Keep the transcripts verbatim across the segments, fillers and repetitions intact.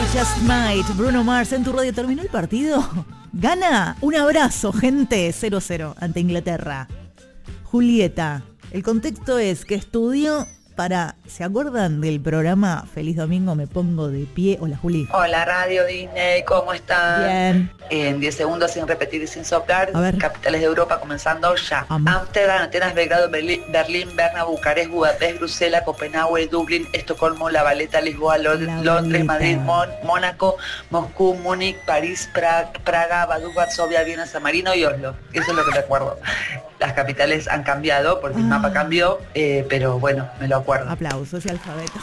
Just Might, Bruno Mars en tu radio. ¿Terminó el partido? Gana. Un abrazo, gente. cero cero ante Inglaterra. Julieta, el contexto es que estudió para... ¿Se acuerdan del programa Feliz Domingo, me pongo de pie? Hola, Juli. Hola, Radio Disney, ¿cómo están? Bien. En diez segundos, sin repetir y sin soplar. A ver. Capitales de Europa comenzando ya. Am- Ámsterdam, Atenas, Belgrado, Berlín, Berlín, Berna, Bucarest, Budapest, Bruselas, Copenhague, Dublín, Estocolmo, La Valeta, Lisboa, Lond- La Londres, Valeta. Madrid, Mon- Mónaco, Moscú, Múnich, París, Pra- Praga, Badú, Varsovia, Viena, San Marino y Oslo. Eso es lo que me acuerdo. Las capitales han cambiado porque el Ah. mapa cambió, eh, pero bueno, me lo acuerdo. Aplausos y alfabeto.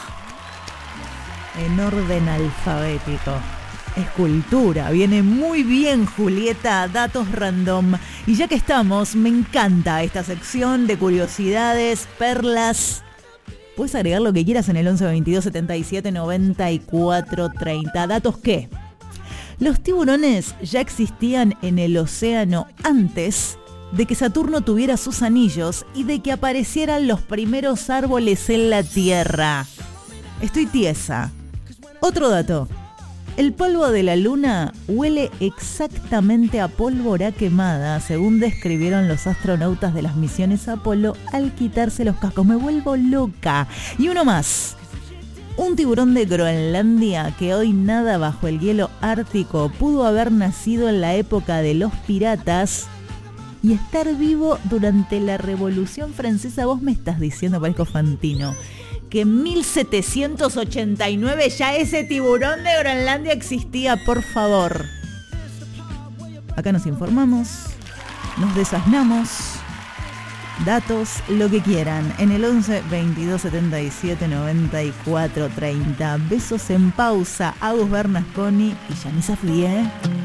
En orden alfabético. Escultura. Viene muy bien, Julieta. Datos random. Y ya que estamos, me encanta esta sección de curiosidades, perlas. Puedes agregar lo que quieras en el once veintidós setenta y siete noventa y cuatro treinta. ¿Datos qué? Los tiburones ya existían en el océano antes de que Saturno tuviera sus anillos y de que aparecieran los primeros árboles en la Tierra. Estoy tiesa. Otro dato. El polvo de la luna huele exactamente a pólvora quemada, según describieron los astronautas de las misiones Apolo al quitarse los cascos. Me vuelvo loca. Y uno más. Un tiburón de Groenlandia que hoy nada bajo el hielo ártico pudo haber nacido en la época de los piratas y estar vivo durante la Revolución Francesa. Vos me estás diciendo, parezco Fantino, que en mil setecientos ochenta y nueve ya ese tiburón de Groenlandia existía, por favor. Acá nos informamos, nos desasnamos, datos, lo que quieran, en el once veintidós setenta y siete noventa y cuatro treinta. Besos en pausa, Agus Bernasconi y Yanisa Flie.